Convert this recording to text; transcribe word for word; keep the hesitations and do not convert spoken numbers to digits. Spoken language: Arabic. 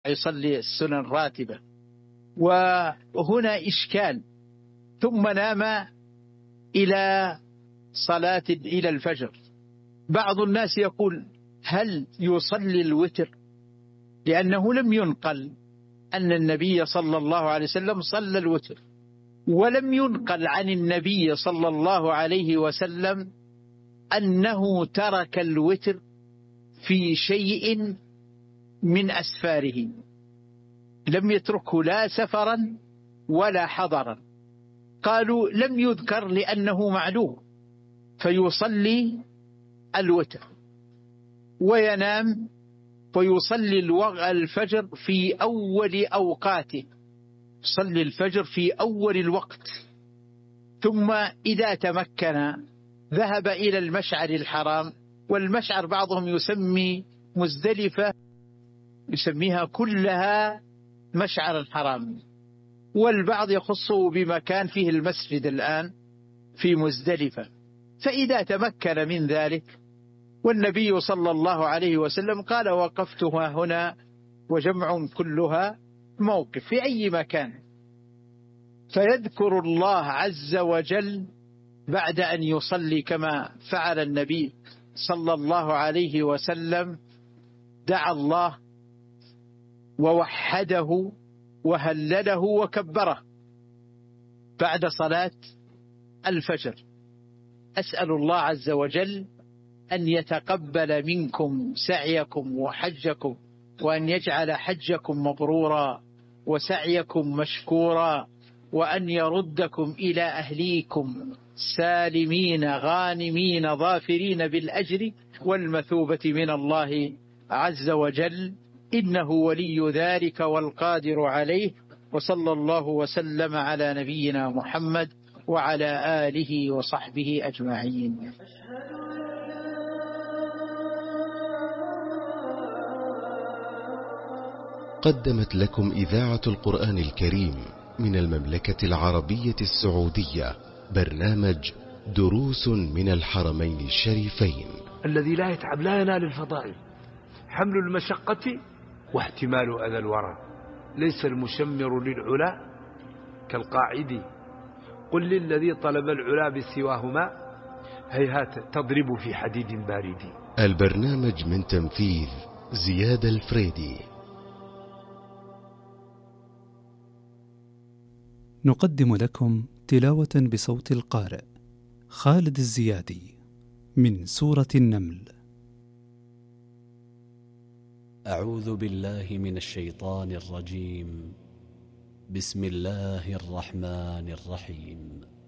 يصلي السنن الراتبة. وهنا إشكال. ثم نام إلى صلاة إلى الفجر. بعض الناس يقول هل يصلي الوتر؟ لأنه لم ينقل أن النبي صلى الله عليه وسلم صلى الوتر، ولم ينقل عن النبي صلى الله عليه وسلم أنه ترك الوتر في شيء من أسفاره، لم يتركه لا سفرا ولا حضرا. قالوا لم يذكر لأنه معلوم، فيصلي الوتر وينام ويصلي الفجر في أول أوقاته، يصلي الفجر في أول الوقت. ثم إذا تمكن ذهب إلى المشعر الحرام، والمشعر بعضهم يسمي مزدلفة يسميها كلها مشعر الحرام، والبعض يخصه بمكان فيه المسجد الآن في مزدلفة. فإذا تمكن من ذلك، والنبي صلى الله عليه وسلم قال وقفتها هنا وجمع كلها موقف في أي مكان، فيذكر الله عز وجل بعد أن يصلي كما فعل النبي صلى الله عليه وسلم، دعا الله ووحده وهلله وكبره بعد صلاة الفجر. أسأل الله عز وجل أن يتقبل منكم سعيكم وحجكم، وأن يجعل حجكم مبرورا وسعيكم مشكورا، وأن يردكم إلى أهليكم سالمين غانمين ظافرين بالأجر والمثوبة من الله عز وجل، إنه ولي ذلك والقادر عليه. وصلى الله وسلم على نبينا محمد وعلى آله وصحبه أجمعين. قدمت لكم إذاعة القرآن الكريم من المملكة العربية السعودية برنامج دروس من الحرمين الشريفين. الذي لا يتعب لا ينال الفضائل. حمل المشقة واحتمال أذى الورى. ليس المشمر للعلا كالقاعد. قل للذي طلب العلا بسواهما هيهات تضرب في حديد بارد. البرنامج من تنفيذ زياد الفريدي. نقدم لكم تلاوة بصوت القارئ خالد الزيادي من سورة النمل. أعوذ بالله من الشيطان الرجيم. بسم الله الرحمن الرحيم.